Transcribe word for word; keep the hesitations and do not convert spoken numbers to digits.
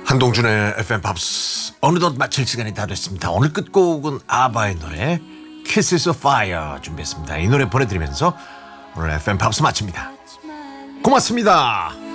한동준의 에프엠 팝스 어느덧 마칠 시간이 다 됐습니다. 오늘 끝곡은 아바의 노래 Kisses of Fire 준비했습니다. 이 노래 보내드리면서 오늘 에프엠 팝스 마칩니다. 고맙습니다.